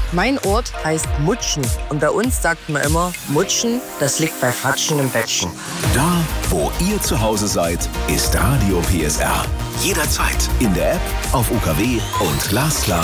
Mein Ort heißt Mutschen und bei uns sagt man immer, Mutschen, das liegt bei Fatschen im Bettchen. Da, wo ihr zu Hause seid, ist Radio PSR. Jederzeit in der App, auf UKW und glasklar